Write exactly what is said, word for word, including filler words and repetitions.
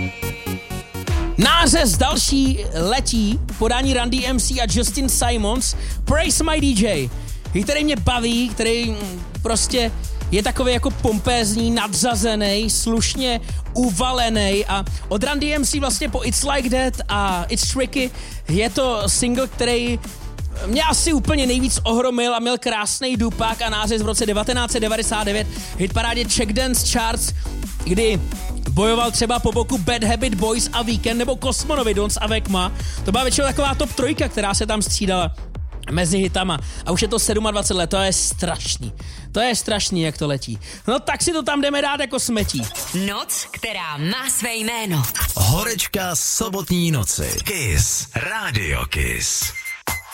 Nářez další letí podání Run D M C a Justin Simons, Praise My D J, který mě baví, který prostě je takový jako pompézní, nadřazený, slušně uvalený a od Run D M C vlastně po It's Like That a It's Tricky je to single, který mě asi úplně nejvíc ohromil a měl krásný dupák a nářez v roce devatenáct set devadesát devět hitparádě Czech Dance Charts, kdy bojoval třeba po boku Bad Habit Boys a Weekend nebo Kosmonovi Dons a Vekma. To byla většinou taková top trojka, která se tam střídala mezi hitama. A už je to dvacet sedm let, to je strašný. To je strašný, jak to letí. No tak si to tam jdeme dát jako smetí. Noc, která má své jméno. Horečka sobotní noci. Kiss. Radio Kiss.